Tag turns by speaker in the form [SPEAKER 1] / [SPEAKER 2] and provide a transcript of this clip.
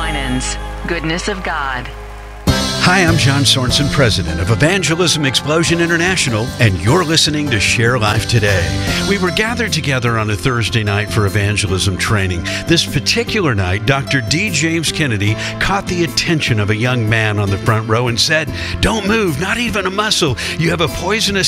[SPEAKER 1] Winans, Goodness of God.
[SPEAKER 2] Hi, I'm John Sorensen, president of Evangelism Explosion International, and you're listening to Share Life Today. We were gathered together on a Thursday night for evangelism training. This particular night, Dr. D. James Kennedy caught the attention of a young man on the front row and said, "Don't move, not even a muscle. You have a poisonous